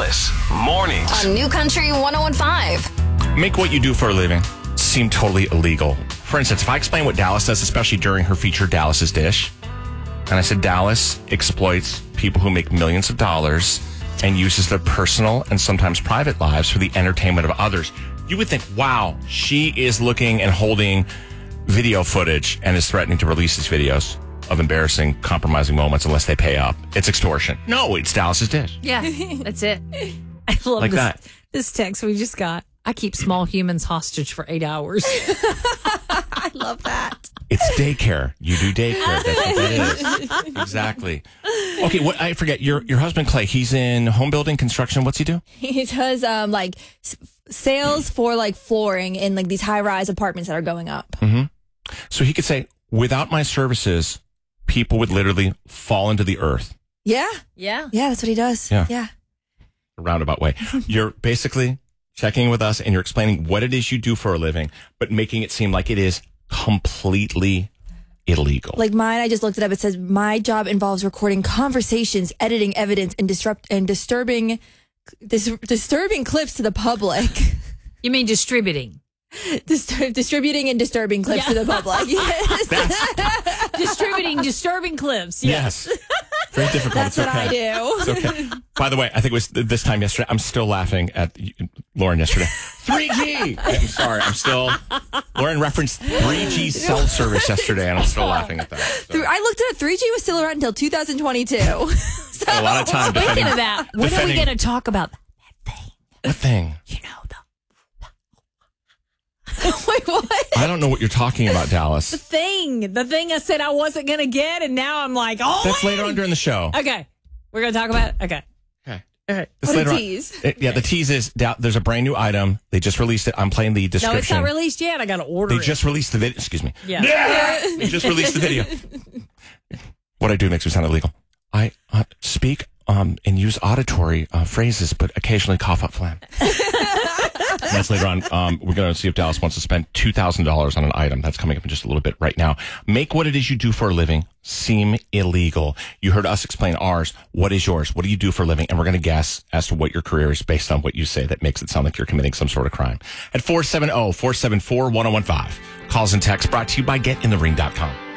Dallas Mornings. On New Country 101.5. Make what you do for a living seem totally illegal. For instance, if I explain what Dallas does, especially during her feature, Dallas's Dish, and I said Dallas exploits people who make millions of dollars and uses their personal and sometimes private lives for the entertainment of others, you would think, wow, she is looking and holding video footage and is threatening to release these videos of embarrassing, compromising moments unless they pay up. It's extortion. No, it's Dallas's Dish. Yeah, that's it. I love Like this, that. this text we just got. I keep small humans hostage for 8 hours. I love that. It's daycare. You do daycare. That's what that is. Exactly. Okay, what I forget. Your husband Clay. He's in home building construction. What's he do? He does sales for like flooring in like these high rise apartments that are going up. So he could say, without my services, people would literally fall into the earth. Yeah, Yeah. that's what he does. Yeah. A roundabout way. You're basically checking with us and you're explaining what it is you do for a living, but making it seem like it is completely illegal. Like mine, I just looked it up. It says my job involves recording conversations, editing evidence, and disturbing clips to the public. You mean distributing? Distributing and disturbing clips to the public. Yes, Disturbing clips. Yes. Very difficult. that's It's what okay. I do. It's okay. By the way, I think it was this time yesterday. I'm still laughing at Lauren yesterday. 3G. I'm sorry. Lauren referenced 3G cell service yesterday, and I'm still laughing at that. So. I looked at it. 3G was still around until 2022. So, A lot of time Speaking defending of that, when are we defending- going to talk about that thing? What thing? You know, wait, what? I don't know what you're talking about, Dallas. the thing I said I wasn't going to get, and now I'm like, oh, That's later on during the show. Okay, we're going to talk about it? Okay. Okay. Okay. That's What a later on. tease. Yeah, the tease is there's a brand new item. They just released it. I'm playing the description. No, it's not released yet. I got to order They it. just released the video. Excuse me. Yeah. They just released the video. What I do makes me sound illegal. I speak and use auditory phrases, but occasionally cough up phlegm. That's later on. We're going to see if Dallas wants to spend $2,000 on an item. That's coming up in just a little bit right now. Make what it is you do for a living seem illegal. You heard us explain ours. What is yours? What do you do for a living? And we're going to guess as to what your career is based on what you say that makes it sound like you're committing some sort of crime. At 470-474-1015. Calls and texts brought to you by GetInTheRing.com.